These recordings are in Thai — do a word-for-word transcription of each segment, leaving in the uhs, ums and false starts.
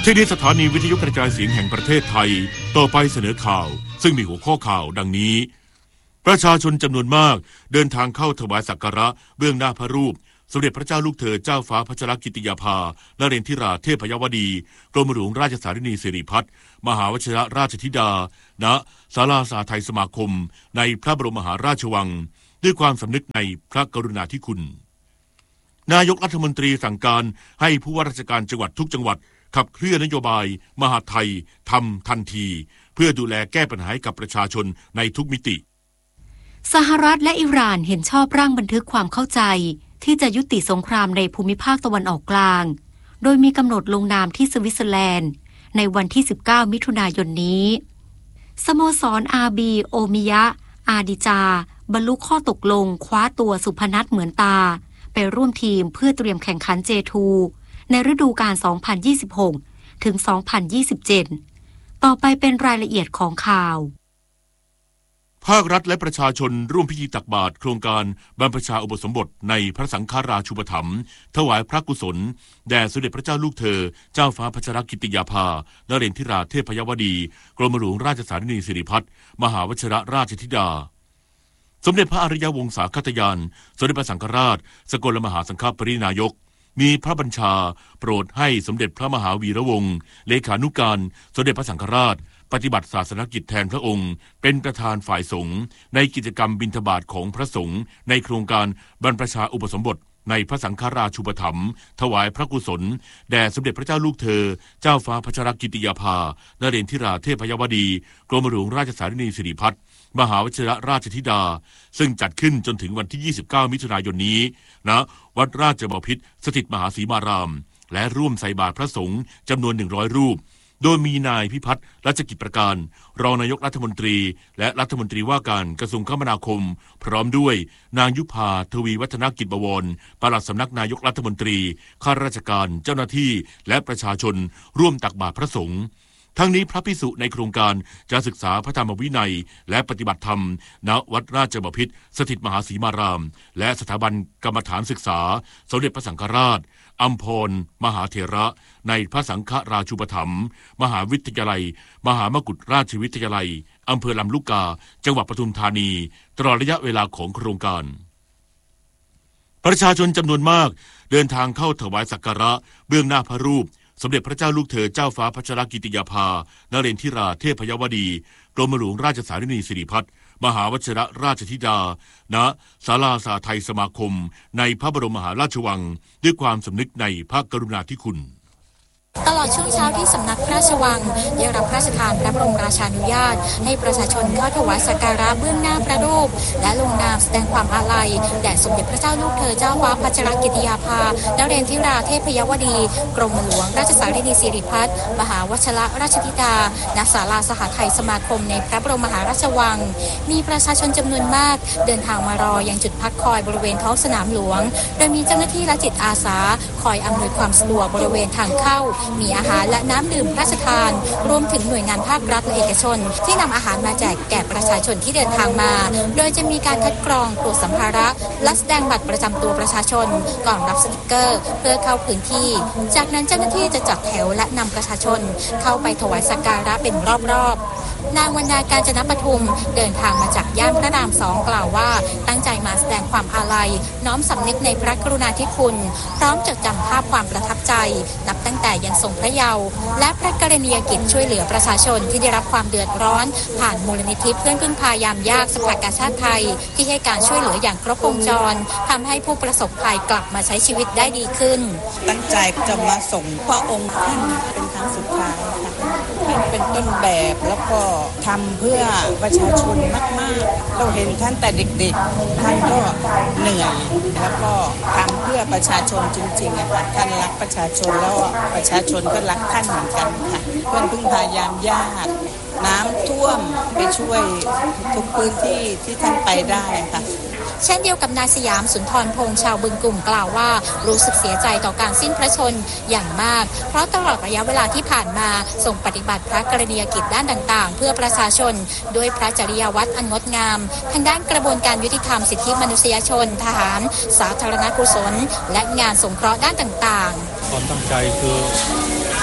ที่นี้สถานีวิทยุกระจายเสียงแห่งประเทศไทยต่อไปเสนอข่าวซึ่งมีหัวข้อข่าวดังนี้ประชาชนจำนวนมากเดินทางเข้าถวายสักการะเบื้องหน้าพระรูปสมเด็จพระเจ้าลูกเธอเจ้าฟ้าพัชรกิติยาภานเรนทิราเทพยวดีกรมหลวงราชสารินีสิริพัฒน์มหาวชิรราชธิดาณศาลาสาไทยสมาคมในพระบรมมหาราชวังด้วยความสำนึกในพระกรุณาธิคุณนายกรัฐมนตรีสั่งการให้ผู้ว่าราชการจังหวัดทุกจังหวัดขับเคลื่อนนโยบายมหาไทยทำทันทีเพื่อดูแลแก้ปัญหาให้กับประชาชนในทุกมิติสหรัฐและอิหร่านเห็นชอบร่างบันทึกความเข้าใจที่จะยุติสงครามในภูมิภาคตะวันออกกลางโดยมีกำหนดลงนามที่สวิตเซอร์แลนด์ในวันที่สิบเก้ามิถุนายนนี้สโมสรอาบีโอมิยะอาดิจาบรรลุข้อตกลงคว้าตัวสุพนัทเหมือนตาไปร่วมทีมเพื่อเตรียมแข่งขัน เจ ทู ในฤดูกาล สองพันยี่สิบหก ถึง สองพันยี่สิบเจ็ด ต่อไปเป็นรายละเอียดของข่าวภาครัฐและประชาชนร่วมพิธีตักบาตรโครงการบรรพชาอุปสมบทในพระสังฆราชูปถัมภ์ถวายพระกุศลแด่สมเด็จพระเจ้าลูกเธอเจ้าฟ้าพัชรกิติยาภานเรนทิราเทพยวดีกรมหลวงราชสารินีสิริพัฒน์มหาวชิรราชธิดาสมเด็จพระอริยวงศาคตยานสมเด็จพระสังฆราชสกลมหาสังฆปรินายกมีพระบัญชาโปรดให้สมเด็จพระมหาวีระวงศ์เลขานุการสมเด็จพระสังฆราชปฏิบัติศาสนกิจแทนพระองค์เป็นประธานฝ่ายสงฆ์ในกิจกรรมบิณฑบาตของพระสงฆ์ในโครงการบรรพชาอุปสมบทในพระสังฆราชูปถัมภ์ถวายพระกุศลแด่สมเด็จพระเจ้าลูกเธอเจ้าฟ้าพัชรกิติยาภานเรนทิราเทพยวดีกรมหลวงราชสารินีสิริพัฒน์มหาวชิรราชธิดาซึ่งจัดขึ้นจนถึงวันที่ยี่สิบเก้ามิถุนายนนี้ณวัดราชบพิตรสถิตมหาสีมารามและร่วมใส่บาตรพระสงฆ์จำนวนหนึ่งร้อยรูปโดยมีนายพิพัฒน์รัชกิจประการรองนายกรัฐมนตรีและรัฐมนตรีว่าการกระทรวงคมนาคมพร้อมด้วยนางยุพาทวีวัฒนกิจบวรปลัดสำนักนายกรัฐมนตรีข้าราชการเจ้าหน้าที่และประชาชนร่วมตักบาตรพระสงฆ์ทั้งนี้พระภิกษุในโครงการจะศึกษาพระธรรมวินัยและปฏิบัติธรรมณวัดราชบพิตรสถิตมหาสีมารามและสถาบันกรรมฐานศึกษาสมเด็จพระสังฆราชอัมพรมหาเถระในพระสังฆราชูปถัมภ์มหาวิทยาลัยมหามกุฏราชวิทยาลัยอำเภอลำลูกกาจังหวัดปทุมธานีตลอดระยะเวลาของโครงการประชาชนจำนวนมากเดินทางเข้าถวายสักการะเบื้องหน้าพระรูปสมเด็จพระเจ้าลูกเธอเจ้าฟ้าพัชรกิติยาภานเรนทิราเทพยวดีกรมหลวงราชสารินีสิริพัฒน์มหาวชิรราชธิดาณศาลาสาไทยสมาคมในพระบรมมหาราชวังด้วยความสำนึกในพระกรุณาธิคุณตลอดช่วงเช้าที่สำนักพระราชวังได้รับพระราชทานพระบรมราชานุญาตให้ประชาชนเข้าถวายสักการะเบื้องหน้าพระรูปและลงนามแสดงความอาลัยแด่สมเด็จพระเจ้าลูกเธอเจ้าฟ้าพัชรกิติยาภานเรนทิราเทพยวดีกรมหลวงราชสารินีสิริพัฒน์มหาวชิรราชธิดาณศาลาสหไทยสมาคมในพระบรมมหาราชวังมีประชาชนจำนวนมากเดินทางมารอยังจุดพักคอยบริเวณท้องสนามหลวงโดยมีเจ้าหน้าที่และจิตอาสาคอยอำนวยความสะดวกบริเวณทางเข้ามีอาหารและน้ำดื่มพระราชทานรวมถึงหน่วยงานภาครัฐและเอกชนที่นำอาหารมาแจกแก่ประชาชนที่เดินทางมาโดยจะมีการคัดกรองตรวจสัมภาระและแสดงบัตรประจำตัวประชาชนก่อนรับสติกเกอร์เพื่อเข้าพื้นที่จากนั้นเจ้าหน้าที่จะจัดแถวและนำประชาชนเข้าไปถวายสักการะเป็นรอบๆนางวรรณาการจนปทุมเดินทางมาจากย่านพระรามสองกล่าวว่าตั้งใจมาแสดงความอาลัยน้อมสำนึกในพระกรุณาธิคุณพร้อมจดจำภาพความประทับใจนับตั้งแต่ยังทรงพระเยาว์และพระกรณียกิจช่วยเหลือประชาชนที่ได้รับความเดือดร้อนผ่านมูลนิธิเพื่อนพึ่งพายามยากสภากาชาติไทยที่ให้การช่วยเหลืออย่างครบวงจรทำให้ผู้ประสบภัยกลับมาใช้ชีวิตได้ดีขึ้นตั้งใจจะมาส่งพระองค์ท่านเป็นครั้งสุดท้ายค่ะท่านเป็นต้นแบบแล้วก็ทำเพื่อประชาชนมากๆเราเห็นท่านแต่เด็กๆท่านก็เหนื่อยแล้วก็ทำเพื่อประชาชนจริงๆนะคะท่านรักประชาชนแล้วประชาชนก็รักท่านเหมือนกันค่ะเพื่อนพึ่งพายามยากน้ำท่วมไปช่วยทุกพื้นที่ที่ท่านไปได้ค่ะเช่นเดียวกับนายสยามสุนทรพงษ์ชาวบึงกลุ่มกล่าวว่ารู้สึกเสียใจต่อการสิ้นพระชนม์อย่างมากเพราะตลอดระยะเวลาที่ผ่านมาทรงปฏิบัติพระกรณียกิจด้านต่างๆเพื่อประชาชนด้วยพระจริยวัตรอันงดงามทางด้านกระบวนการยุติธรรมสิทธิมนุษยชนทหารสาธารณกุศลและงานสงเคราะห์ด้านต่างๆความตั้งใจคือ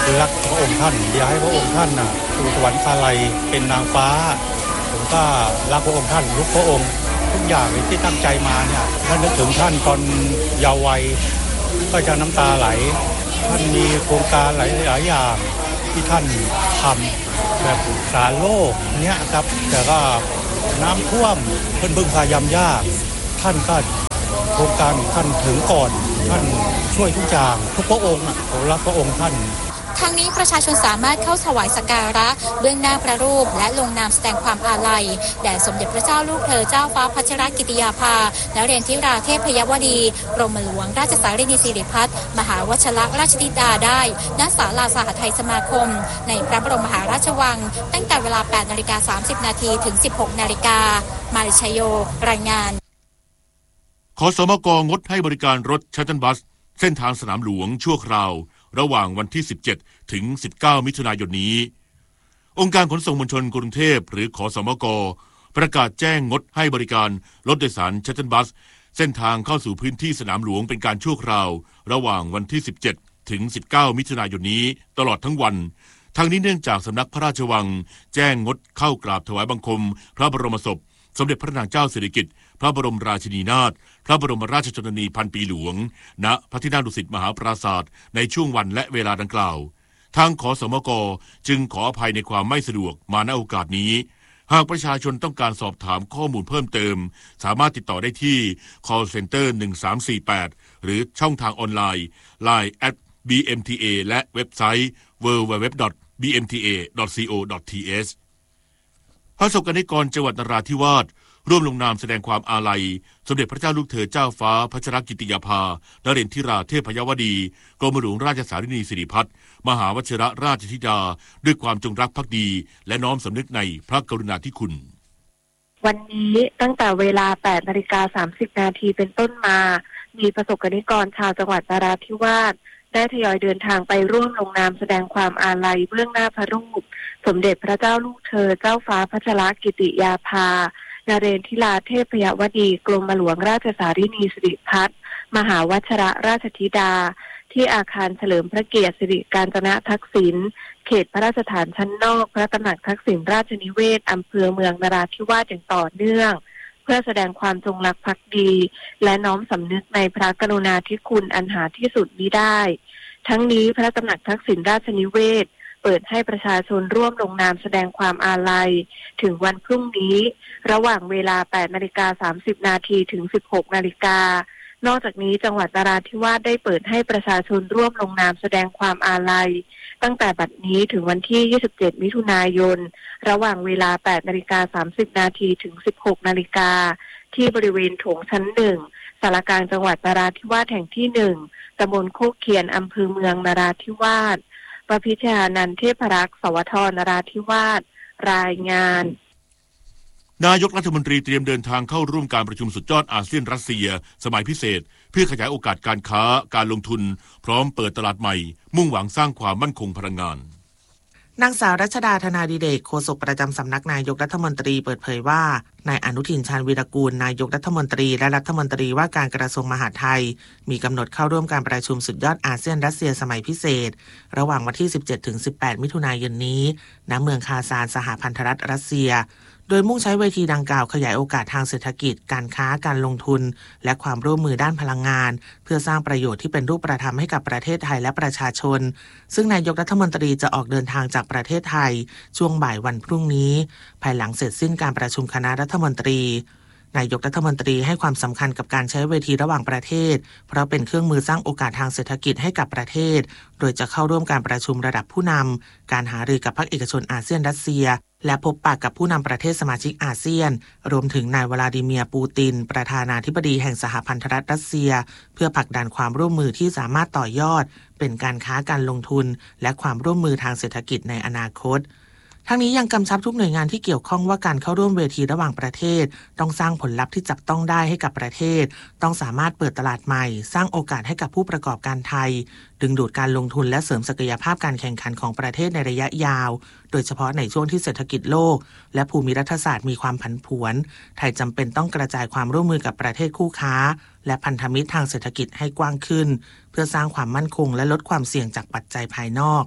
รักพระองค์ท่านอยากให้พระองค์ท่านน่ะสู่สวรรคาลัยเป็นนางฟ้าผมก็รักพระองค์ท่านรักพระองค์ทุกอย่างที่ตั้งใจมาเนี่ยท่านนึกถึงท่านตอนเยาว์วัยก็จะน้ำตาไหลท่านมีโครงการหลายๆอย่างที่ท่านทำแบบสารโลกเนี้ยครับแต่ก็น้ำท่วมเพิ่นพึ่งพายามยากท่านก็โครงการท่านถึงก่อนท่านช่วยทุกอย่างทุกพระองค์ผมรักพระองค์ท่านทางนี้ประชาชนสามารถเข้าถวายสักการะเบื้องหน้าพระรูปและลงนามแสดงความอาลัยแด่สมเด็จพระเจ้าลูกเธอเจ้าฟ้าพัชรกิติยาภานเรนทิราเทพยวดีกรมหลวงราชสารีนิสิริพัฒน์มหาวชิรราชธิดาได้ณศาลาสหทัยสมาคมในพระบรมมหาราชวังตั้งแต่เวลา แปดนาฬิกาสามสิบนาทีถึง สิบหกนาฬิกามาริชโยรายงานขสมกงดให้บริการรถชัตเทิลบัสเส้นทางสนามหลวงชั่วคราวระหว่างวันที่สิบเจ็ดถึงสิบเก้ามิถุนายนนี้องค์การขนส่งมวลชนกรุงเทพหรือขสมกประกาศแจ้งงดให้บริการรถโดยสารชัตเทิลบัสเส้นทางเข้าสู่พื้นที่สนามหลวงเป็นการชั่วคราวระหว่างวันที่สิบเจ็ดถึงสิบเก้ามิถุนายนนี้ตลอดทั้งวันทั้งนี้เนื่องจากสำนักพระราชวังแจ้งงดเข้ากราบถวายบังคมพระบรมศพสมเด็จพระนางเจ้าสิริกิติ์พระบรมราชินีนาถพระบรมราชชนนีพันปีหลวงณพระที่นั่งดุสิตมหาปราสาทในช่วงวันและเวลาดังกล่าวทางขสมกจึงขออภัยในความไม่สะดวกมาณโอกาสนี้หากประชาชนต้องการสอบถามข้อมูลเพิ่มเติมสามารถติดต่อได้ที่ call center หนึ่งสามสี่แปดหรือช่องทางออนไลน์ ไลน์ แอท บี เอ็ม ที เอ และเว็บไซต์ ดับเบิลยู ดับเบิลยู ดับเบิลยู ดอท บี เอ็ม ที เอ ดอท ซี โอ ดอท ที เอช พระสงฆ์นิกรจังหวัดนราธิวาสร่วมลงนามแสดงความอาลัยสมเด็จพระเจ้าลูกเธอเจ้าฟ้าพัชรกิติยาภานเรนทิราเทพยวดีกรมหลวงราชสารีนีสิริพัฒน์มหาวชิรราชธิดาด้วยความจงรักภักดีและน้อมสำนึกในพระกรุณาธิคุณวันนี้ตั้งแต่เวลา แปดนาฬิกาสามสิบนาทีเป็นต้นมามีประสบนิกรชาวจังหวัดนราธิวาสได้ทยอยเดินทางไปร่วมลงนามแสดงความอาลัยเบื้องหน้าพระรูปสมเด็จพระเจ้าลูกเธอเจ้าฟ้าพัชรกิติยาภานเรนทิราเทพยวดีกรมหลวงราชสารีนีสิริพัฒน์มหาวชิรราชธิดาที่อาคารเฉลิมพระเกียรติสิริกาญจนทักษิณเขตพระราชฐานชั้นนอกพระตำหนักทักษิณราชนิเวศอำเภอเมืองนราธิวาสอย่างต่อเนื่องเพื่อแสดงความจงรักภักดีและน้อมสำนึกในพระกรุณาธิคุณอันหาที่สุดมิได้ทั้งนี้พระตำหนักทักษิณราชนิเวศเปิดให้ประชาชนร่วมลงนามแสดงความอาลัยถึงวันพรุ่งนี้ระหว่างเวลา แปดนาฬิกาสามสิบนาทีถึง สิบหกนาฬิกานอกจากนี้จังหวัดนราธิวาสได้เปิดให้ประชาชนร่วมลงนามแสดงความอาลัยตั้งแต่บัดนี้ถึงวันที่ยี่สิบเจ็ดมิถุนายนระหว่างเวลา แปดนาฬิกาสามสิบนาทีถึง สิบหกนาฬิกาที่บริเวณโถงชั้นหนึ่งศาลากลางจังหวัดนราธิวาสแห่งที่หนึ่งตำบลโคกเคียนอำเภอเมืองนราธิวาสประพิชานันท์เทพรักษ์สวทนราธิวาสรายงานนายกรัฐมนตรีเตรียมเดินทางเข้าร่วมการประชุมสุดยอดอาเซียนรัสเซียสมัยพิเศษเพื่อขยายโอกาสการค้าการลงทุนพร้อมเปิดตลาดใหม่มุ่งหวังสร้างความมั่นคงพลังงานนางสาวรัชดาธนาดิเดกโฆษกประจำสำนักนายกรัฐมนตรีเปิดเผยว่านายอนุทินชาญวีรกูลนายกรัฐมนตรีและรัฐมนตรีว่าการกระทรวงมหาดไทยมีกำหนดเข้าร่วมการประชุมสุดยอดอาเซียนรัสเซียสมัยพิเศษระหว่างวันที่ สิบเจ็ดถึงสิบแปด มิถุนายนนี้ณเมืองคาซานสหพันธรัฐรัสเซียโดยมุ่งใช้เวทีดังกล่าวขยายโอกาสทางเศรษฐกิจการค้าการลงทุนและความร่วมมือด้านพลังงานเพื่อสร้างประโยชน์ที่เป็นรูปธรรมให้กับประเทศไทยและประชาชนซึ่งนายกรัฐมนตรีจะออกเดินทางจากประเทศไทยช่วงบ่ายวันพรุ่งนี้ภายหลังเสร็จสิ้นการประชุมคณะรัฐมนตรีนายกรัฐมนตรีให้ความสำคัญกับการใช้เวทีระหว่างประเทศเพราะเป็นเครื่องมือสร้างโอกาสทางเศรษฐกิจให้กับประเทศโดยจะเข้าร่วมการประชุมระดับผู้นำการหารือกับภาคเอกชนอาเซียนรัสเซียและพบปะกับผู้นำประเทศสมาชิกอาเซียนรวมถึงนายวลาดิเมียร์ปูตินประธานาธิบดีแห่งสหพันธรัฐรัสเซียเพื่อผลักดันความร่วมมือที่สามารถต่อยอดเป็นการค้าการลงทุนและความร่วมมือทางเศรษฐกิจในอนาคตทั้งนี้ยังกำชับทุกหน่วยงานที่เกี่ยวข้องว่าการเข้าร่วมเวทีระหว่างประเทศต้องสร้างผลลัพธ์ที่จับต้องได้ให้กับประเทศต้องสามารถเปิดตลาดใหม่สร้างโอกาสให้กับผู้ประกอบการไทยดึงดูดการลงทุนและเสริมศักยภาพการแข่งขันของประเทศในระยะยาวโดยเฉพาะในช่วงที่เศรษฐกิจโลกและภูมิรัฐศาสตร์มีความผันผวนไทยจำเป็นต้องกระจายความร่วมมือกับประเทศคู่ค้าและพันธมิตรทางเศรษฐกิจให้กว้างขึ้นเพื่อสร้างความมั่นคงและลดความเสี่ยงจากปัจจัยภายนอก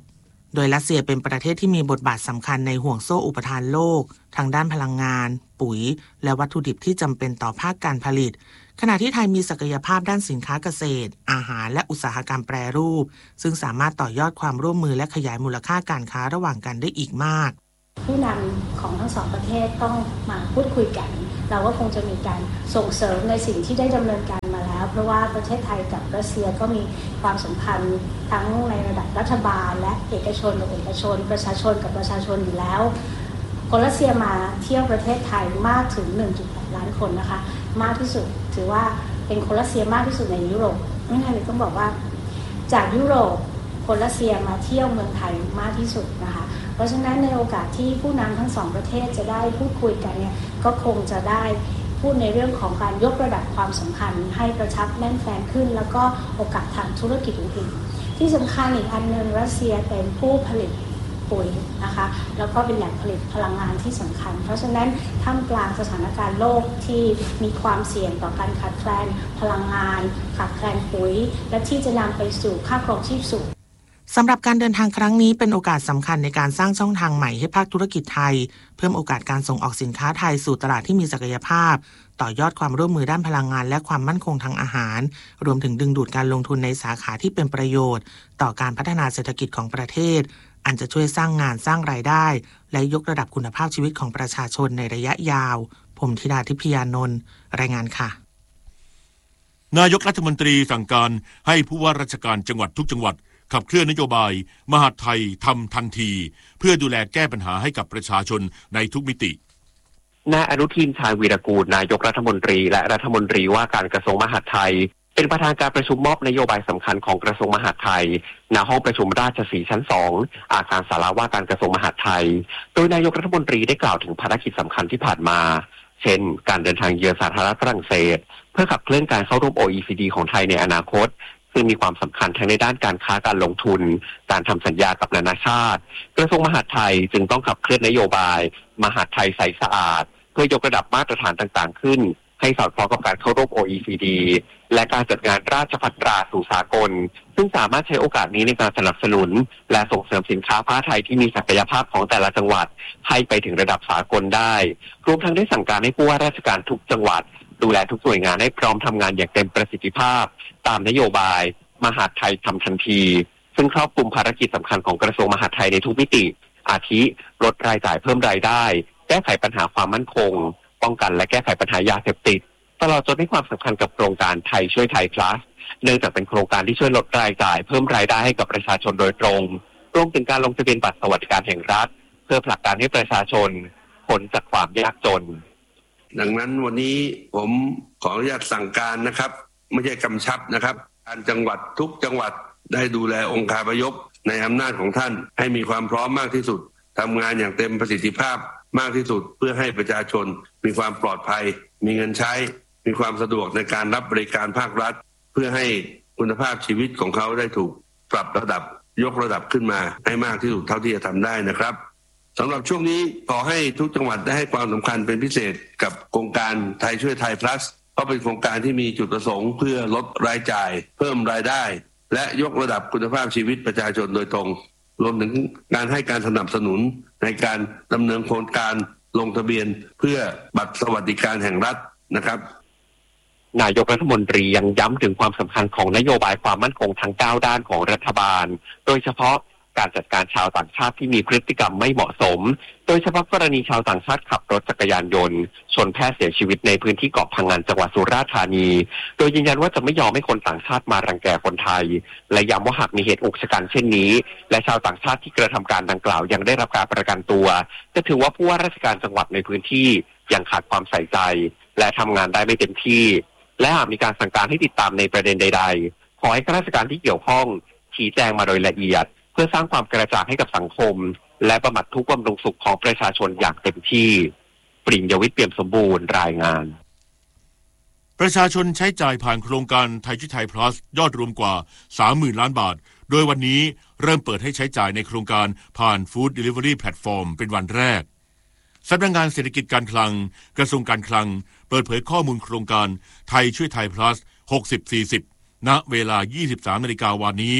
โดยรัสเซียเป็นประเทศที่มีบทบาทสำคัญในห่วงโซ่อุปทานโลกทางด้านพลังงานปุ๋ยและวัตถุดิบที่จำเป็นต่อภาคการผลิตขณะที่ไทยมีศักยภาพด้านสินค้าเกษตรอาหารและอุตสาหกรรมแปรรูปซึ่งสามารถต่อยอดความร่วมมือและขยายมูลค่าการค้าระหว่างกันได้อีกมากผู้นำของทั้งสองประเทศต้องมาพูดคุยกันเราก็คงจะมีการส่งเสริมในสิ่งที่ได้ดำเนินการมาแล้วเพราะว่าประเทศไทยกับรัสเซียก็มีความสัมพันธ์ทั้งในระดับรัฐบาลและเอกชนกับเอกชนประชาชนกับประชาชนอยู่แล้วคนรัสเซียมาเที่ยวประเทศไทยมากถึง หนึ่งจุดแปด ล้านคนนะคะมากที่สุดถือว่าเป็นคนรัสเซียมากที่สุดในยุโรปไม่ใช่เลยต้องบอกว่าจากยุโรปคนรัสเซียมาเที่ยวเมืองไทยมากที่สุดนะคะเพราะฉะนั้นในโอกาสที่ผู้นำทั้งสองประเทศจะได้พูดคุยกันเนี่ยก็คงจะได้พูดในเรื่องของการยกระดับความสัมพันธ์ให้กระชับแน่นแฟ้นขึ้นแล้วก็โอกาสทางธุรกิจอื่นๆที่สำคัญอีกอันหนึ่งรัสเซียเป็นผู้ผลิตปุ๋ยนะคะแล้วก็เป็นแหล่งผลิตพลังงานที่สำคัญเพราะฉะนั้นท่ามกลางสถานการณ์โลกที่มีความเสี่ยงต่อการขาดแคลนพลังงานขาดแคลนปุ๋ยและที่จะนำไปสู่ค่าครองชีพสูงสำหรับการเดินทางครั้งนี้เป็นโอกาสสำคัญในการสร้างช่องทางใหม่ให้ภาคธุรกิจไทยเพิ่มโอกาสการส่งออกสินค้าไทยสู่ตลาดที่มีศักยภาพต่อยอดความร่วมมือด้านพลังงานและความมั่นคงทางอาหารรวมถึงดึงดูดการลงทุนในสาขาที่เป็นประโยชน์ต่อการพัฒนาเศรษฐกิจของประเทศอันจะช่วยสร้างงานสร้างรายได้และยกระดับคุณภาพชีวิตของประชาชนในระยะยาวผมธิดาทิพยานนท์รายงานค่ะนายกรัฐมนตรีสั่งการให้ผู้ว่าราชการจังหวัดทุกจังหวัดขับเคลื่อนนโยบายมหาดไทยทำทันทีเพื่อดูแลแก้ปัญหาให้กับประชาชนในทุกมิตินายอนุทินชาญวีรกูลนายกรัฐมนตรีและรัฐมนตรีว่าการกระทรวงมหาดไทยเป็นประธานการประชุมมอบนโยบายสำคัญของกระทรวงมหาดไทยณห้องประชุมราชสีห์ชั้นสองอาคารศาลาว่าการกระทรวงมหาดไทยโดยนายกรัฐมนตรีได้กล่าวถึงภารกิจสำคัญที่ผ่านมาเช่นการเดินทางเยือนสาธารณรัฐฝรั่งเศสเพื่อขับเคลื่อนการเข้าร่วม โอ อี ซี ดี ของไทยในอนาคตซึ่งมีความสำคัญทั้งในด้านการค้าการลงทุนการทำสัญญากับนานาชาติกระทรวงมหาดไทยจึงต้องขับเคลื่อนนโยบายมหาดไทยใสสะอาดเพื่อยกระดับมาตรฐานต่างๆขึ้นให้สอดคล้องกับการเข้าร่วม โอ อี ซี ดี และการจัดงานราชภัฏตราสู่สากลซึ่งสามารถใช้โอกาสนี้ในการสนับสนุนและส่งเสริมสินค้าผ้าไทยที่มีศักยภาพของแต่ละจังหวัดให้ไปถึงระดับสากลได้รวมทั้งได้สั่งการให้ผู้ว่าราชการทุกจังหวัดดูแลทุกหน่วยงานให้พร้อมทำงานอย่างเต็มประสิทธิภาพตามนโยบายมหาดไทยทำทันทีซึ่งครอบคลุมภารกิจสำคัญของกระทรวงมหาดไทยในทุกมิติอาทิลดรายจ่ายเพิ่มรายได้แก้ไขปัญหาความมั่นคงป้องกันและแก้ไขปัญหายาเสพติดตลอดจนให้ความสำคัญกับโครงการไทยช่วยไทย plus เนื่องจากเป็นโครงการที่ช่วยลดรายจ่ายเพิ่มรายได้ให้กับประชาชนโดยตรงรวมถึงการลงทะเบียนบัตรสวัสดิการแห่งรัฐเพื่อผลักดันให้ประชาชนพ้นจากความยากจนดังนั้นวันนี้ผมขออนุญาตสั่งการนะครับไม่ใช่กำชับนะครับการจังหวัดทุกจังหวัดได้ดูแลองค์คาพยพในอำนาจของท่านให้มีความพร้อมมากที่สุดทำงานอย่างเต็มประสิทธิภาพมากที่สุดเพื่อให้ประชาชนมีความปลอดภัยมีเงินใช้มีความสะดวกในการรับบริการภาครัฐเพื่อให้คุณภาพชีวิตของเขาได้ถูกปรับระดับยกระดับขึ้นมาให้มากที่สุดเท่าที่จะทำได้นะครับสำหรับช่วงนี้ขอให้ทุกจังหวัดได้ให้ความสำคัญเป็นพิเศษกับโครงการไทยช่วยไทย plus เพราะเป็นโครงการที่มีจุดประสงค์เพื่อลดรายจ่ายเพิ่มรายได้และยกระดับคุณภาพชีวิตประชาชนโดยตรงรวมถึงการให้การสนับสนุนในการดำเนินโครงการลงทะเบียนเพื่อบัตรสวัสดิการแห่งรัฐนะครับนายกรัฐมนตรียังย้ำถึงความสำคัญของนโยบายความมั่นคงทั้งเก้าด้านของรัฐบาลโดยเฉพาะการจัดการชาวต่างชาติที่มีพฤติกรรมไม่เหมาะสมโดยเฉพาะกรณีชาวต่างชาติขับรถจักรยานยนต์ชนแพทย์เสียชีวิตในพื้นที่เกาะพังงานจังหวัดสุราษฎร์ธานีโดยยืนยันว่าจะไม่ยอมให้คนต่างชาติมารังแกคนไทยและย้ำว่าหากมีเหตุอุกชะกันเช่นนี้และชาวต่างชาติที่กระทำการดังกล่าวยังได้รับการประกันตัวจะถือว่าผู้ว่าราชการจังหวัดในพื้นที่ยังขาดความใส่ใจและทำงานได้ไม่เต็มที่และหากมีการสั่งการให้ติดตามในประเด็นใดๆขอให้ข้าราชการที่เกี่ยวข้องชี้แจงมาโดยละเอียดเพื่อสร้างความกระจ่างให้กับสังคมและบำบัดทุกข์บำรุงสุขของประชาชนอย่างเต็มที่ปริญญวิทย์เปี่ยมสมบูรณ์รายงานประชาชนใช้จ่ายผ่านโครงการไทยช่วยไทย plus ยอดรวมกว่า สามหมื่น ล้านบาทโดยวันนี้เริ่มเปิดให้ใช้จ่ายในโครงการผ่าน Food Delivery Platform เป็นวันแรกสำนักงานเศรษฐกิจการคลังกระทรวงการคลังเปิดเผยข้อมูลโครงการไทยช่วยไทย plus หกสิบ สี่สิบ ณ เวลา ยี่สิบสามนาฬิกา วันนี้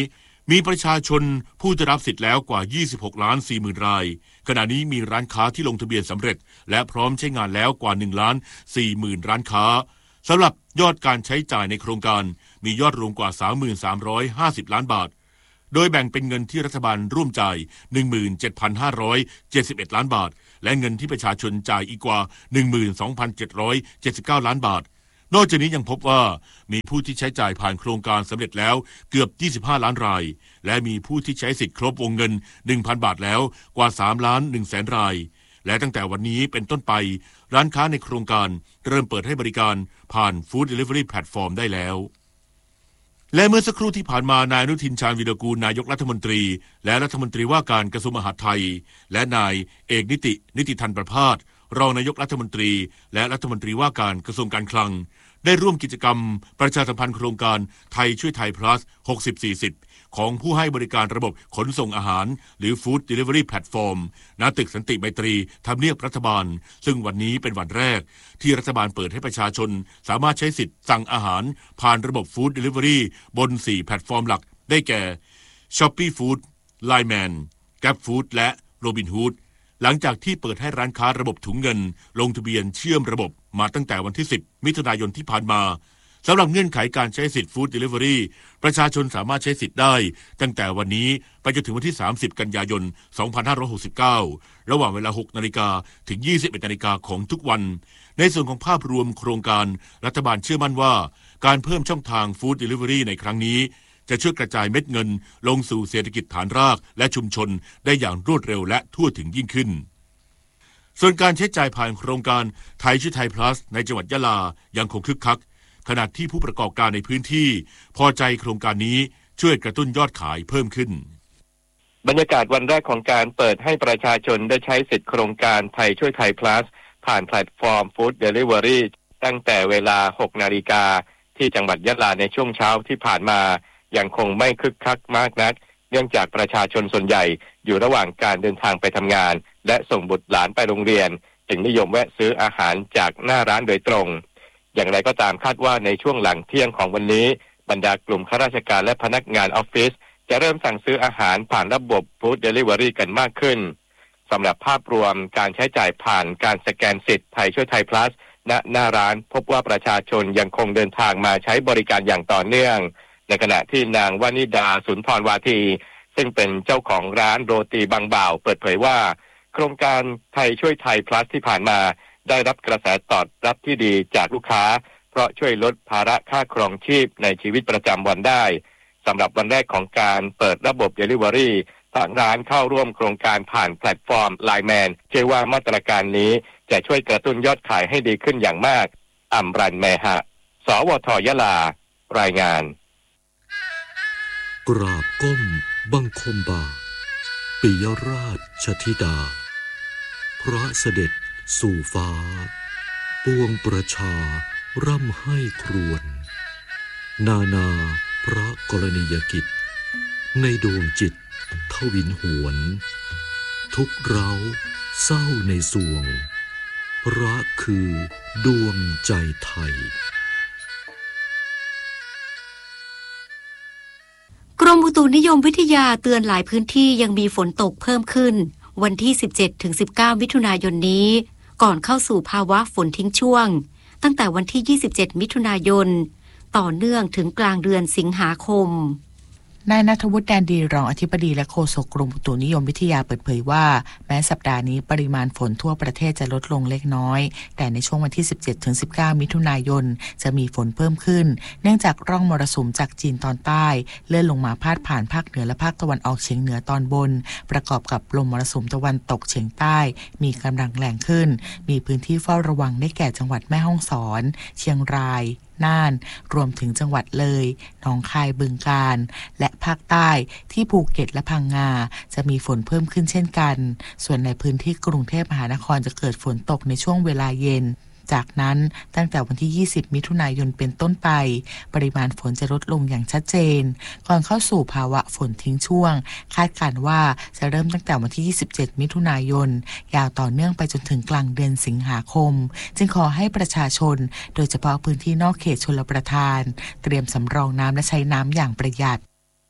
มีประชาชนผู้ได้รับสิทธิ์แล้วกว่ายี่สิบหกล้านสี่หมื่นรายขณะนี้มีร้านค้าที่ลงทะเบียนสำเร็จและพร้อมใช้งานแล้วกว่าหนึ่งล้านสี่หมื่นร้านค้าสำหรับยอดการใช้จ่ายในโครงการมียอดรวมกว่า สามพันสามร้อยห้าสิบ ล้านบาทโดยแบ่งเป็นเงินที่รัฐบาลร่วมจ่าย หนึ่งหมื่นเจ็ดพันห้าร้อยเจ็ดสิบเอ็ด ล้านบาทและเงินที่ประชาชนจ่ายอีกกว่า หนึ่งหมื่นสองพันเจ็ดร้อยเจ็ดสิบเก้า ล้านบาทนอกจากนี้ยังพบว่ามีผู้ที่ใช้จ่ายผ่านโครงการสำเร็จแล้วเกือบยี่สิบห้าล้านรายและมีผู้ที่ใช้สิทธิ์ครบวงเงิน หนึ่งพัน บาทแล้วกว่าสามล้านหนึ่งแสนรายและตั้งแต่วันนี้เป็นต้นไปร้านค้าในโครงการเริ่มเปิดให้บริการผ่าน Food Delivery Platform ได้แล้วและเมื่อสักครู่ที่ผ่านมานายอนุทินชาญวีรกูลนายกรัฐมนตรีและรัฐมนตรีว่าการกระทรวงมหาดไทยและนายเอกนิตินิติธันประภาสรองนายกรัฐมนตรีและรัฐมนตรีว่าการกระทรวงการคลังได้ร่วมกิจกรรมประชาสัมพันธ์โครงการไทยช่วยไทย plus หกสิบ สี่สิบของผู้ให้บริการระบบขนส่งอาหารหรือ Food Delivery Platform ณ ตึกสันติไมตรีทำเนียบรัฐบาลซึ่งวันนี้เป็นวันแรกที่รัฐบาลเปิดให้ประชาชนสามารถใช้สิทธิ์สั่งอาหารผ่านระบบ Food Delivery บนสี่แพลตฟอร์มหลักได้แก่ Shopee Food, Line Man, Grab Food และ Robinhoodหลังจากที่เปิดให้ร้านค้าระบบถุงเงินลงทะเบียนเชื่อมระบบมาตั้งแต่วันที่สิบมิถุนายนที่ผ่านมาสำหรับเงื่อนไขการใช้สิทธิ์ Food Delivery ประชาชนสามารถใช้สิทธิ์ได้ตั้งแต่วันนี้ไปจนถึงวันที่สามสิบกันยายนสองพันห้าร้อยหกสิบเก้าระหว่างเวลา หกนาฬิกา ถึง ยี่สิบเอ็ดนาฬิกาของทุกวันในส่วนของภาพรวมโครงการรัฐบาลเชื่อมั่นว่าการเพิ่มช่องทาง Food Delivery ในครั้งนี้จะช่วยกระจายเม็ดเงินลงสู่เศรษฐกิจฐานรากและชุมชนได้อย่างรวดเร็วและทั่วถึงยิ่งขึ้นส่วนการใช้จ่ายผ่านโครงการไทยช่วยไทย plus ในจังหวัดยะลายังคงคึกคักขณะที่ผู้ประกอบการในพื้นที่พอใจโครงการนี้ช่วยกระตุ้นยอดขายเพิ่มขึ้นบรรยากาศวันแรกของการเปิดให้ประชาชนได้ใช้สิทธิโครงการไทยช่วยไทย plus ผ่านแพลตฟอร์ม Food Delivery ตั้งแต่เวลา หกนาฬิกาที่จังหวัดยะลาในช่วงเช้าที่ผ่านมายังคงไม่คึกคักมากนักเนื่องจากประชาชนส่วนใหญ่อยู่ระหว่างการเดินทางไปทำงานและส่งบุตรหลานไปโรงเรียนจึงนิยมแวะซื้ออาหารจากหน้าร้านโดยตรงอย่างไรก็ตามคาดว่าในช่วงหลังเที่ยงของวันนี้บรรดากลุ่มข้าราชการและพนักงานออฟฟิศจะเริ่มสั่งซื้ออาหารผ่านระบบ Food Delivery กันมากขึ้นสำหรับภาพรวมการใช้จ่ายผ่านการสแกนสิทธิ์ไทยช่วยไทย plus ณ หน้าร้านพบว่าประชาชนยังคงเดินทางมาใช้บริการอย่างต่อเนื่องในขณะที่นางวนิดาสุนทรวาทีซึ่งเป็นเจ้าของร้านโรตีบางบ่าวเปิดเผยว่าโครงการไทยช่วยไทย plus ที่ผ่านมาได้รับกระแสตอบรับที่ดีจากลูกค้าเพราะช่วยลดภาระค่าครองชีพในชีวิตประจำวันได้สำหรับวันแรกของการเปิดระบบ Delivery ทางร้านเข้าร่วมโครงการผ่านแพลตฟอร์ม Line Man เชื่อว่ามาตรการนี้จะช่วยกระตุ้นยอดขายให้ดีขึ้นอย่างมากอัมรันแมหะสวทยะลารายงานกราบก้มบังคมบาทปิยราชธิดาพระเสด็จสู่ฟ้าปวงประชาร่ำให้ครวญนานาพระกรณียกิจในดวงจิตทวินหวนทุกเร้าเศร้าในสวงรักคือดวงใจไทยกรมอุตุนิยมวิทยาเตือนหลายพื้นที่ยังมีฝนตกเพิ่มขึ้นวันที่ สิบเจ็ดถึงสิบเก้า มิถุนายนนี้ก่อนเข้าสู่ภาวะฝนทิ้งช่วงตั้งแต่วันที่ ยี่สิบเจ็ด มิถุนายนต่อเนื่องถึงกลางเดือนสิงหาคมนายณัฐวุฒิ แดนดีรองอธิบดีและโฆษกกรมอุตุนิยมวิทยาเปิดเผยว่าแม้สัปดาห์นี้ปริมาณฝนทั่วประเทศจะลดลงเล็กน้อยแต่ในช่วงวันที่ สิบเจ็ดถึงสิบเก้า มิถุนายนจะมีฝนเพิ่มขึ้นเนื่องจากร่องมรสุมจากจีนตอนใต้เลื่อนลงมาพาดผ่านภาคเหนือและภาคตะวันออกเฉียงเหนือตอนบนประกอบกับลมมรสุมตะวันตกเฉียงใต้มีกำลังแรงขึ้นมีพื้นที่เฝ้าระวังได้แก่จังหวัดแม่ฮ่องสอนเชียงรายน่านรวมถึงจังหวัดเลยหนองคายบึงกาฬและภาคใต้ที่ภูเก็ตและพังงาจะมีฝนเพิ่มขึ้นเช่นกันส่วนในพื้นที่กรุงเทพมหานครจะเกิดฝนตกในช่วงเวลาเย็นจากนั้นตั้งแต่วันที่ยี่สิบมิถุนายนเป็นต้นไปปริมาณฝนจะลดลงอย่างชัดเจนก่อนเข้าสู่ภาวะฝนทิ้งช่วงคาดการณ์ว่าจะเริ่มตั้งแต่วันที่ยี่สิบเจ็ดมิถุนายนยาวต่อเนื่องไปจนถึงกลางเดือนสิงหาคมจึงขอให้ประชาชนโดยเฉพาะพื้นที่นอกเขตชลประทานเตรียมสำรองน้ำและใช้น้ำอย่างประหยัดอุ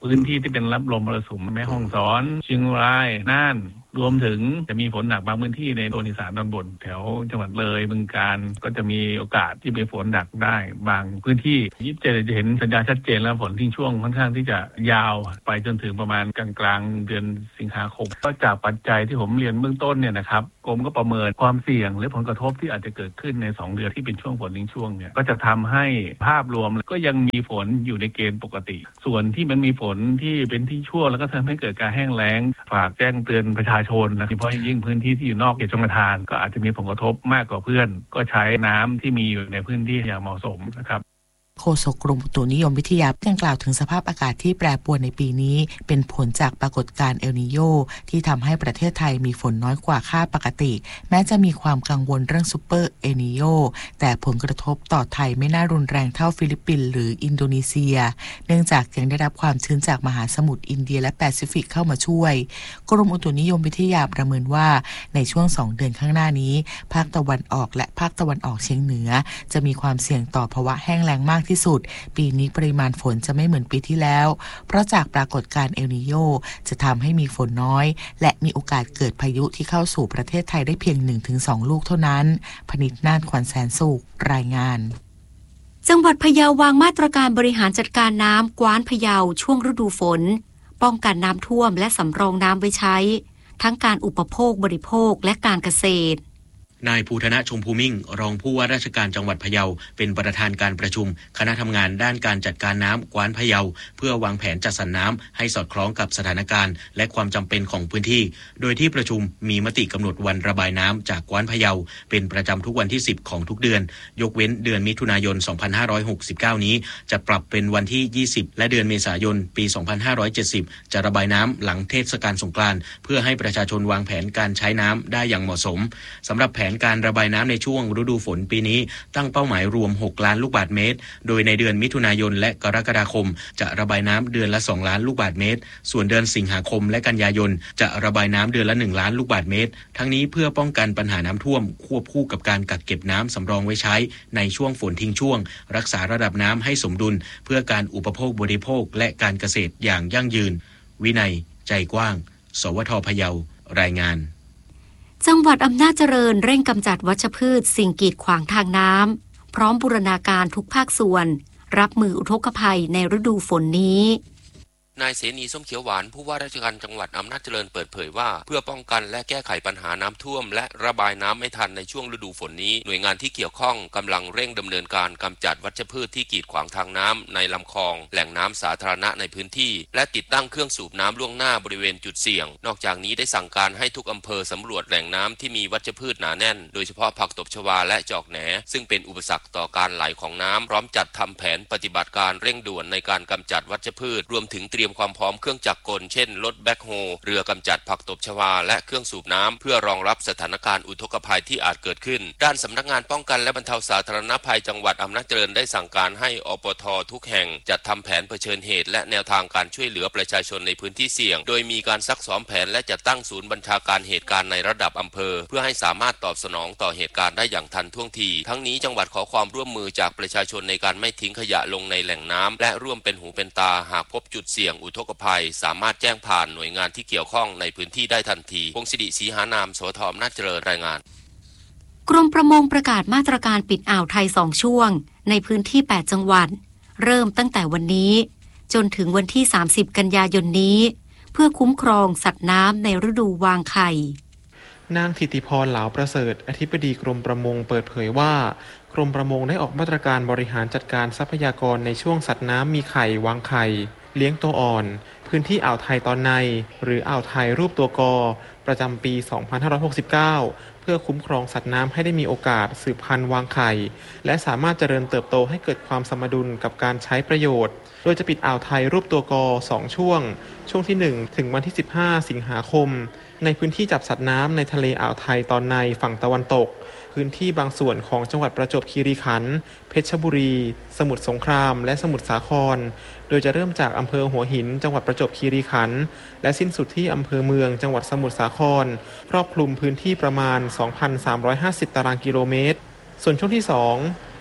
พื้นที่ที่เป็นรับลมมรสุมแม่ฮ่องสอนเชียงรายน่านรวมถึงจะมีฝนหนักบางพื้นที่ในโซนอีสานตอนบนแถวจังหวัดเลยบึงกาฬก็จะมีโอกาสที่มีฝนหนักได้บางพื้นที่ยี่สิบเจ็ดจะเห็นสัญญาณชัดเจนแล้วฝนทิ้งช่วงค่อนข้างที่จะยาวไปจนถึงประมาณกลางๆเดือนสิงหาคมก็จากปัจจัยที่ผมเรียนเบื้องต้นเนี่ยนะครับกรมก็ประเมินความเสี่ยงหรือผลกระทบที่อาจจะเกิดขึ้นในสองเดือนที่เป็นช่วงฝนทิ้งช่วงเนี่ยก็จะทำให้ภาพรวมก็ยังมีฝนอยู่ในเกณฑ์ปกติส่วนที่มันมีฝนที่เป็นที่ช่วงแล้วก็ทำให้เกิดการแห้งแล้งฝากแจ้งเตือนประชาชนนะเฉพาะยิ่งพื้นที่ที่อยู่นอกเขตชลประทานก็อาจจะมีผลกระทบมากกว่าเพื่อนก็ใช้น้ำที่มีอยู่ในพื้นที่อย่างเหมาะสมนะครับโฆษกกรมอุตุนิยมวิทยายังกล่าวถึงสภาพอากาศที่แปรปรวนในปีนี้เป็นผลจากปรากฏการณ์เอลนีโญที่ทำให้ประเทศไทยมีฝนน้อยกว่าค่าปกติแม้จะมีความกังวลเรื่องซูเปอร์เอลนีโญแต่ผลกระทบต่อไทยไม่น่ารุนแรงเท่าฟิลิปปินส์หรืออินโดนีเซียเนื่องจากยังได้รับความชื้นจากมหาสมุทรอินเดียและแปซิฟิกเข้ามาช่วยกรมอุตุนิยมวิทยาประเมินว่าในช่วงสองเดือนข้างหน้านี้ภาคตะวันออกและภาคตะวันออกเฉียงเหนือจะมีความเสี่ยงต่อภาวะแห้งแล้งมากที่สุดปีนี้ปริมาณฝนจะไม่เหมือนปีที่แล้วเพราะจากปรากฏการณ์เอลนีโญจะทำให้มีฝนน้อยและมีโอกาสเกิดพายุที่เข้าสู่ประเทศไทยได้เพียง หนึ่งถึงสอง ลูกเท่านั้นพนิษฐ์นาฏขวัญแสนสุขรายงานจังหวัดพะเยาวางมาตรการบริหารจัดการน้ำกว้านพะเยาช่วงฤดูฝนป้องกันน้ำท่วมและสำรองน้ำไว้ใช้ทั้งการอุปโภคบริโภคและการเกษตรนายภูธนะชมพูมิ่งรองผู้ว่าราชการจังหวัดพะเยาเป็นประธานการประชุมคณะทำงานด้านการจัดการน้ำกว้านพะเยาเพื่อวางแผนจัดสรรน้ำให้สอดคล้องกับสถานการณ์และความจำเป็นของพื้นที่โดยที่ประชุมมีมติกำหนดวันระบายน้ำจากกว้านพะเยาเป็นประจำทุกวันที่สิบของทุกเดือนยกเว้นเดือนมิถุนายนสองพันห้าร้อยหกสิบเก้านี้จะปรับเป็นวันที่ยี่สิบและเดือนเมษายนปีสองพันห้าร้อยเจ็ดสิบจะระบายน้ำหลังเทศกาลสงกรานต์เพื่อให้ประชาชนวางแผนการใช้น้ำได้อย่างเหมาะสมสำหรับแผนการระบายน้ำในช่วงฤดูฝนปีนี้ตั้งเป้าหมายรวมหกล้านลูกบาศก์เมตรโดยในเดือนมิถุนายนและกรกฎาคมจะระบายน้ำเดือนละสองล้านลูกบาศก์เมตรส่วนเดือนสิงหาคมและกันยายนจะระบายน้ำเดือนละหนึ่งล้านลูกบาศก์เมตรทั้งนี้เพื่อป้องกันปัญหาน้ำท่วมควบคู่กับการกักเก็บน้ำสำรองไว้ใช้ในช่วงฝนทิ้งช่วงรักษาระดับน้ำให้สมดุลเพื่อการอุปโภคบริโภคและการเกษตรอย่างยั่งยืนวินัยใจกว้างสวท.พะเยารายงานจังหวัดอำนาจเจริญเร่งกำจัดวัชพืชสิ่งกีดขวางทางน้ำพร้อมบูรณาการทุกภาคส่วนรับมืออุทกภัยในฤดูฝนนี้นายเสนีส้มเขียวหวานผู้ว่าราชการจังหวัดอำนาจเจริญเปิดเผยว่าเพื่อป้องกันและแก้ไขปัญหาน้ำท่วมและระบายน้ำไม่ทันในช่วงฤดูฝนนี้หน่วยงานที่เกี่ยวข้องกำลังเร่งดำเนินการกำจัดวัชพืชที่กีดขวางทางน้ำในลำคลองแหล่งน้ำสาธารณะในพื้นที่และติดตั้งเครื่องสูบน้ำล่วงหน้าบริเวณจุดเสี่ยงนอกจากนี้ได้สั่งการให้ทุกอำเภอสำรวจแหล่งน้ำที่มีวัชพืชหนาแน่นโดยเฉพาะผักตบชวาและจอกแหนซึ่งเป็นอุปสรรคต่อการไหลของน้ำพร้อมจัดทำแผนปฏิบัติการเร่งด่วนในการกำจัดวัชพืชรวมถึงเตรียมความพร้อมเครื่องจักรกลเช่นรถแบ็คโฮเรือกำจัดผักตบชวาและเครื่องสูบน้ำเพื่อรองรับสถานการณ์อุทกภัยที่อาจเกิดขึ้นด้านสำนักงานป้องกันและบรรเทาสาธารณภัยจังหวัดอำนาจเจริญได้สั่งการให้อปท.ทุกแห่งจัดทำแผนเผชิญเหตุและแนวทางการช่วยเหลือประชาชนในพื้นที่เสี่ยงโดยมีการซักซ้อมแผนและจัดตั้งศูนย์บัญชาการเหตุการณ์ในระดับอำเภอเพื่อให้สามารถตอบสนองต่อเหตุการณ์ได้อย่างทันท่วงทีทั้งนี้จังหวัดขอความร่วมมือจากประชาชนในการไม่ทิ้งขยะลงในแหล่งน้ำและร่วมเป็นหูเป็นตาหากพบจุดเสี่ยงอุทกภัยสามารถแจ้งผ่านหน่วยงานที่เกี่ยวข้องในพื้นที่ได้ทันทีพงศิริศรีหานามสวท.อำนาจเจริญรายงานกรมประมงประกาศมาตรการปิดอ่าวไทยสองช่วงในพื้นที่แปดจังหวัดเริ่มตั้งแต่วันนี้จนถึงวันที่สามสิบกันยายนนี้เพื่อคุ้มครองสัตว์น้ำในฤดูวางไข่นางธิติพรเหลาประเสริฐอธิบดีกรมประมงเปิดเผยว่ากรมประมงได้ออกมาตรการบริหารจัดการทรัพยากรในช่วงสัตว์น้ำมีไข่วางไข่เลี้ยงตัวอ่อนพื้นที่อ่าวไทยตอนในหรืออ่าวไทยรูปตัวกอประจำปีสองพันห้าร้อยหกสิบเก้าเพื่อคุ้มครองสัตว์น้ำให้ได้มีโอกาสสืบพันธุ์วางไข่และสามารถเจริญเติบโตให้เกิดความสมดุลกับการใช้ประโยชน์โดยจะปิดอ่าวไทยรูปตัวกอสองช่วงช่วงที่หนึ่งถึงวันที่สิบห้าสิงหาคมในพื้นที่จับสัตว์น้ำในทะเลอ่าวไทยตอนในฝั่งตะวันตกพื้นที่บางส่วนของจังหวัดประจวบคีรีขันธ์เพชรบุรีสมุทรสงครามและสมุทรสาครโดยจะเริ่มจากอำเภอหัวหินจังหวัดประจวบคีรีขันธ์และสิ้นสุดที่อำเภอเมืองจังหวัดสมุทรสาครครอบคลุมพื้นที่ประมาณ สองพันสามร้อยห้าสิบ ตารางกิโลเมตรส่วนช่วงที่สอง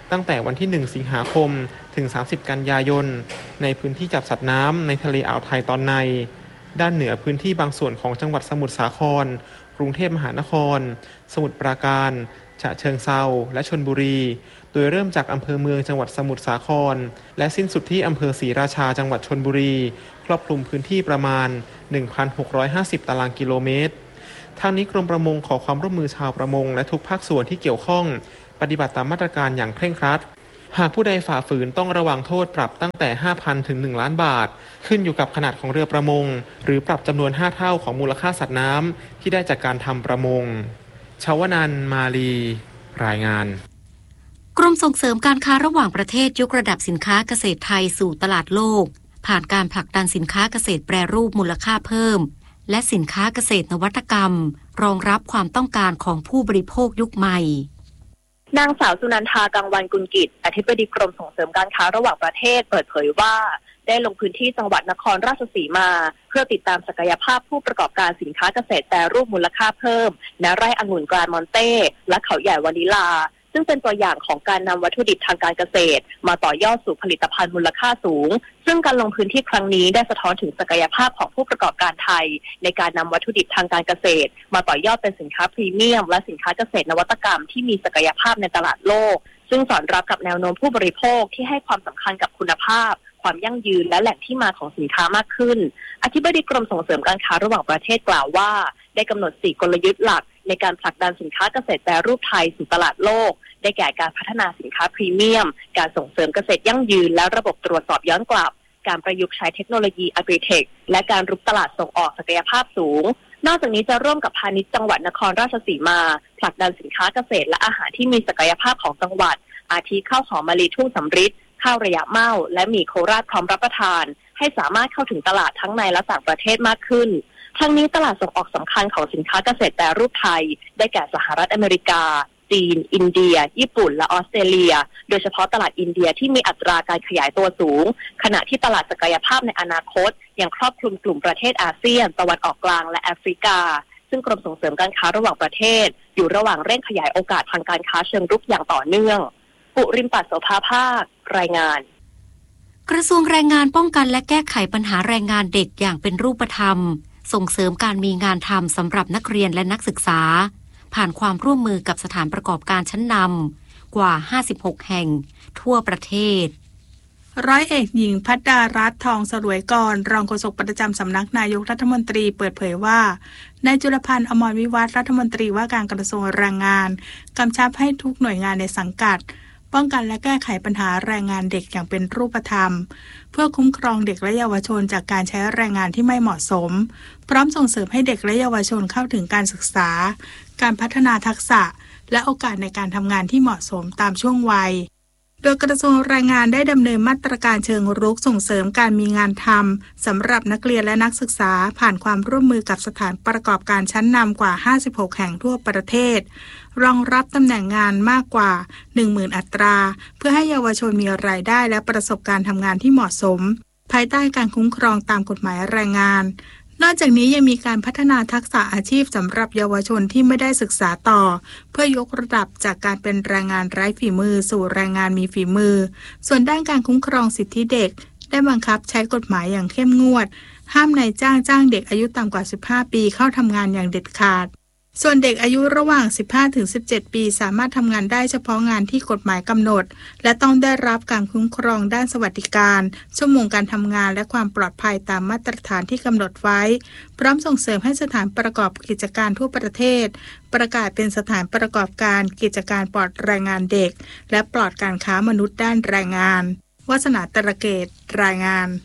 ตั้งแต่วันที่หนึ่งสิงหาคมถึงสามสิบกันยายนในพื้นที่จับสัตว์น้ำในทะเลอ่าวไทยตอนในด้านเหนือพื้นที่บางส่วนของจังหวัดสมุทรสาครกรุงเทพมหานครสมุทรปราการฉะเชิงเทราและชลบุรีโดยเริ่มจากอำเภอเมืองจังหวัดสมุทรสาครและสิ้นสุดที่อำเภอศรีราชาจังหวัดชลบุรีครอบคลุมพื้นที่ประมาณ หนึ่งพันหกร้อยห้าสิบ ตารางกิโลเมตรทางนี้กรมประมงขอความร่วมมือชาวประมงและทุกภาคส่วนที่เกี่ยวข้องปฏิบัติตามมาตรการอย่างเคร่งครัดหากผู้ใดฝ่าฝืนต้องระวังโทษปรับตั้งแต่ ห้าพัน ถึง หนึ่ง ล้านบาทขึ้นอยู่กับขนาดของเรือประมงหรือปรับจำนวนห้าเท่าของมูลค่าสัตว์น้ำที่ได้จากการทำประมงชวนันท์มาลีรายงานกรมส่งเสริมการค้าระหว่างประเทศยกระดับสินค้าเกษตรไทยสู่ตลาดโลกผ่านการผลักดันสินค้าเกษตรแปรรูปมูลค่าเพิ่มและสินค้าเกษตรนวัตกรรมรองรับความต้องการของผู้บริโภคยุคใหม่นางสาวสุนันทากังวันกุลกิจอธิบดีกรมส่งเสริมการค้าระหว่างประเทศเปิดเผยว่าได้ลงพื้นที่จังหวัดนครราชสีมาเพื่อติดตามศักยภาพผู้ประกอบการสินค้าเกษตรแปรรูปมูลค่าเพิ่มณไร่องุ่นกรานมอนเต้และเขาใหญ่วานิลาซึ่งเป็นตัวอย่างของการนำวัตถุดิบทางการเกษตรมาต่อยอดสู่ผลิตภัณฑ์มูลค่าสูงซึ่งการลงพื้นที่ครั้งนี้ได้สะท้อนถึงศักยภาพของผู้ประกอบการไทยในการนำวัตถุดิบทางการเกษตรมาต่อยอดเป็นสินค้าพรีเมียมและสินค้าเกษตรนวัตกรรมที่มีศักยภาพในตลาดโลกซึ่งสอดรับกับแนวโน้มผู้บริโภคที่ให้ความสำคัญกับคุณภาพความยั่งยืนและแหล่งที่มาของสินค้ามากขึ้นอธิบดีกรมส่งเสริมการค้าระหว่างประเทศกล่าวว่าได้กำหนดสี่กลยุทธ์หลักในการผลักดันสินค้าเกษตรแปรรูปไทยสู่ตลาดโลกได้แก่การพัฒนาสินค้าพรีเมียมการส่งเสริมเกษตรยั่งยืนและระบบตรวจสอบย้อนกลับการประยุกต์ใช้เทคโนโลยี Agritech และการรุกตลาดส่งออกศักยภาพสูงนอกจากนี้จะร่วมกับพาณิชย์จังหวัดนครราชสีมาผลักดันสินค้าเกษตรและอาหารที่มีศักยภาพของจังหวัดอาทิข้าวหอมมะลิทุ่งสำริดข้าวระยะเม่าและหมี่โคราชพร้อมรับประทานให้สามารถเข้าถึงตลาดทั้งในและต่างประเทศมากขึ้นทั้งนี้ตลาดส่งออกสำคัญของสินค้าเกษตรแปรรูปไทยได้แก่สหรัฐอเมริกาจีนอินเดียญี่ปุ่นและออสเตรเลียโดยเฉพาะตลาดอินเดียที่มีอัตราการขยายตัวสูงขณะที่ตลาดศักยภาพในอนาคตยังครอบคลุมกลุ่มประเทศอาเซียนตะวันออกกลางและแอฟริกาซึ่งกรมส่งเสริมการค้าระหว่างประเทศอยู่ระหว่างเร่งขยายโอกาสทางการค้าเชิงรุกอย่างต่อเนื่องปุริมปัสโสภาภาครายงานกระทรวงแรงงานป้องกันและแก้ไขปัญหาแรงงานเด็กอย่างเป็นรูปธรรมส่งเสริมการมีงานทำสำหรับนักเรียนและนักศึกษาผ่านความร่วมมือกับสถานประกอบการชั้นนำกว่าห้าสิบหกแห่งทั่วประเทศร้อยเอกหญิงภัดดารัตน์ทองสรวยกรรองโฆษกประจำสำนักนายกรัฐมนตรีเปิดเผยว่านายจุลพันธ์อมรวิวัฒน์รัฐมนตรีว่าการกระทรวงแรงงานกำชับให้ทุกหน่วยงานในสังกัดป้องกันและแก้ไขปัญหาแรงงานเด็กอย่างเป็นรูปธรรมเพื่อคุ้มครองเด็กและเยาวชนจากการใช้แรงงานที่ไม่เหมาะสมพร้อมส่งเสริมให้เด็กและเยาวชนเข้าถึงการศึกษาการพัฒนาทักษะและโอกาสในการทำงานที่เหมาะสมตามช่วงวัยโดยกระทรวงแรงงานได้ดำเนินมาตรการเชิงรุกส่งเสริมการมีงานทำสำหรับนักเรียนและนักศึกษาผ่านความร่วมมือกับสถานประกอบการชั้นนำกว่าห้าสิบหกแห่งทั่วประเทศรองรับตำแหน่งงานมากกว่า หนึ่งหมื่น อัตราเพื่อให้เยาวชนมีรายได้และประสบการณ์ทำงานที่เหมาะสมภายใต้การคุ้มครองตามกฎหมายแรงงานนอกจากนี้ยังมีการพัฒนาทักษะอาชีพสำหรับเยาวชนที่ไม่ได้ศึกษาต่อเพื่อยกระดับจากการเป็นแรงงานไร้ฝีมือสู่แรงงานมีฝีมือส่วนด้านการคุ้มครองสิทธิเด็กได้บังคับใช้กฎหมายอย่างเข้มงวดห้ามนายจ้างจ้างเด็กอายุต่ำกว่าสิบห้าปีเข้าทำงานอย่างเด็ดขาดส่วนเด็กอายุระหว่าง สิบห้าถึงสิบเจ็ด ปีสามารถทำงานได้เฉพาะงานที่กฎหมายกำหนดและต้องได้รับการคุ้มครองด้านสวัสดิการชั่วโมงการทำงานและความปลอดภัยตามมาตรฐานที่กำหนดไว้พร้อมส่งเสริมให้สถานประกอบกิจการทั่วประเทศประกาศเป็นสถานประกอบการกิจการปลอดแรงงานเด็กและปลอดการค้ามนุษย์ด้านแรงงานวาสนาตระเกตรายงาน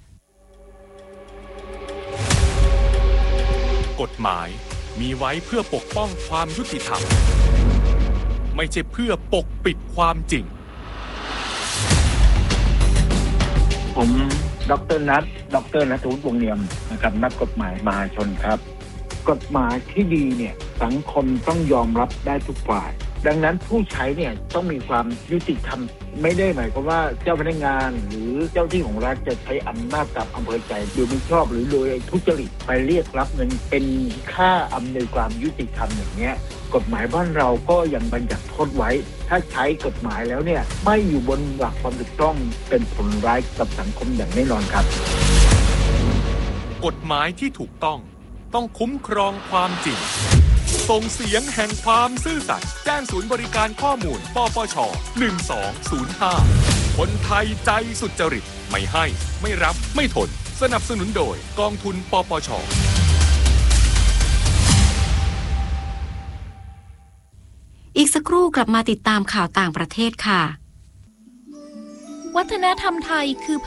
กฎหมายมีไว้เพื่อปกป้องความยุติธรรมไม่ใช่เพื่อปกปิดความจริงผมดร.นัทดร.ณัฐวุฒิวงศ์เนียมนะครับนักกฎหมายมหาชนครับกฎหมายที่ดีเนี่ยสังคมต้องยอมรับได้ทุกฝ่ายดังนั้นผู้ใช้เนี่ยต้องมีความยุติธรรมไม่ได้หมายความว่าเจ้าพนักงานหรือเจ้าที่ของรัฐจะใช้อำนาจตามอำเภอใจโดยไม่ชอบหรือโดยทุจริตไปเรียกรับเงินเป็นค่าอำนวยความยุติธรรมอย่างเงี้ยกฎหมายบ้านเราก็ยังบัญญัติโทษไว้ ถ้าใช้กฎหมายแล้วเนี่ยไม่อยู่บนหลักความถูกต้องเป็นผลร้ายกับสังคมอย่างแน่นอนครับกฎหมายที่ถูกต้องต้องคุ้มครองความจริงส่งเสียงแห่งความซื่อสัตย์แจ้งศูนย์บริการข้อมูลปปชหนึ่งสองศูนย์ห้าคนไทยใจสุจริตไม่ให้ไม่รับไม่ทนสนับสนุนโดยกองทุนปปชอีกสักครู่กลับมาติดตามข่าวต่างประเทศค่ะวัฒนธรรมไทยคือ